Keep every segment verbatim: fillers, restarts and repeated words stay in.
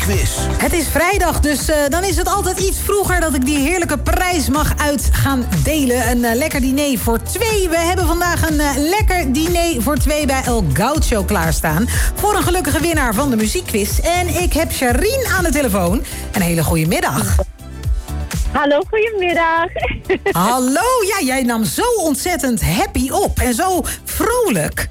muziekquiz. Het is vrijdag, dus uh, dan is het altijd iets vroeger dat ik die heerlijke prijs mag uit gaan delen. Een uh, lekker diner voor twee. We hebben vandaag een uh, lekker diner voor twee bij El Gaucho klaarstaan. Voor een gelukkige winnaar van de muziekquiz. En ik heb Charine aan de telefoon. Een hele goede middag. Hallo, goedemiddag. Hallo, ja, jij nam zo ontzettend happy op en zo vrolijk.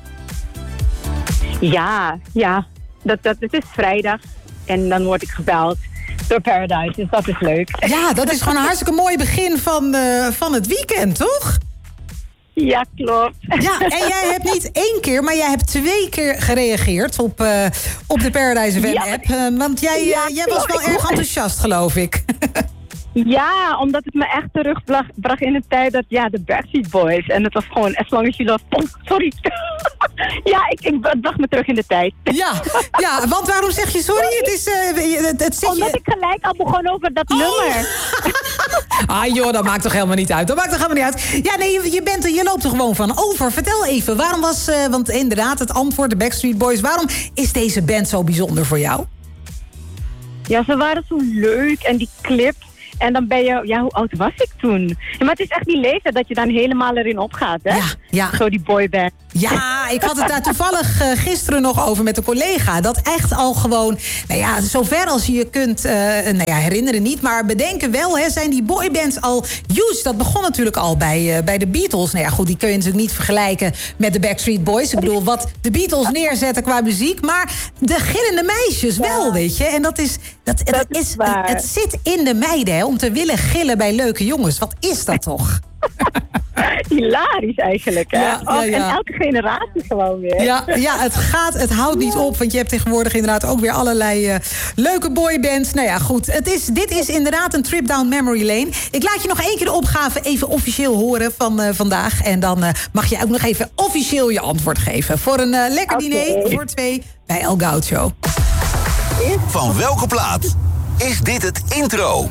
Ja, ja, dat, dat, het is vrijdag en dan word ik gebeld door Paradise, dus dat is leuk. Ja, dat is gewoon een hartstikke mooi begin van, uh, van het weekend, toch? Ja, klopt. Ja, en jij hebt niet één keer, maar jij hebt twee keer gereageerd op, uh, op de Paradise F M-app. Ja. Uh, want jij, ja, uh, jij was wel erg enthousiast, geloof ik. Ja, omdat het me echt terugbracht in de tijd dat, ja, de Backstreet Boys. En het was gewoon, as long as you love... Oh, sorry. Ja, ik, ik het bracht me terug in de tijd. Ja, ja, want waarom zeg je sorry? Het is... Uh, het, het omdat je... ik gelijk al begon over dat oh. nummer. Ah joh, dat maakt toch helemaal niet uit. Dat maakt toch helemaal niet uit. Ja, nee, je, je, bent, je loopt er gewoon van over. Vertel even, waarom was... Uh, want inderdaad, het antwoord, de Backstreet Boys. Waarom is deze band zo bijzonder voor jou? Ja, ze waren zo leuk en die clip... En dan ben je, ja, hoe oud was ik toen? Ja, maar het is echt die leeftijd dat je dan helemaal erin opgaat, hè? Ja, ja. Zo die boyband. Ja, ik had het daar toevallig uh, gisteren nog over met een collega. Dat echt al gewoon, nou ja, zover als je je kunt uh, nou ja, herinneren niet. Maar bedenken wel, hè, zijn die boybands al huge. Dat begon natuurlijk al bij, uh, bij de Beatles. Nou ja, goed, die kun je natuurlijk niet vergelijken met de Backstreet Boys. Ik bedoel, wat de Beatles neerzetten qua muziek. Maar de gillende meisjes wel, ja. Weet je. En dat is, dat, dat, dat is, is het, het zit in de meiden, hè, om te willen gillen bij leuke jongens. Wat is dat toch? Hilarisch eigenlijk, hè? Ja, ja, ja. En elke generatie gewoon weer. Ja, ja, het gaat, het houdt niet op. Want je hebt tegenwoordig inderdaad ook weer allerlei uh, leuke boybands. Nou ja, goed. Het is, dit is inderdaad een trip down memory lane. Ik laat je nog één keer de opgave even officieel horen van uh, vandaag. En dan uh, mag je ook nog even officieel je antwoord geven. Voor een uh, lekker okay. diner voor twee bij El Gaucho. Van welke plaat is dit het intro?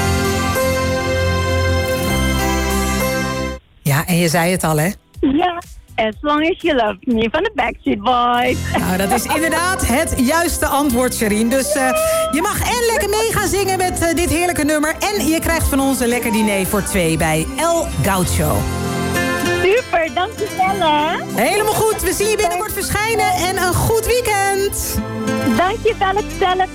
Ja, en je zei het al, hè? Ja, As Long As You Love Me van de Backstreet Boys. Nou, dat is inderdaad het juiste antwoord, Charine. Dus uh, je mag en lekker mee gaan zingen met uh, dit heerlijke nummer. En je krijgt van ons een lekker diner voor twee bij El Gaucho. Super, dankjewel, hè? Helemaal goed. We zien je binnenkort verschijnen en een goed weekend. Dankjewel, hetzelfde.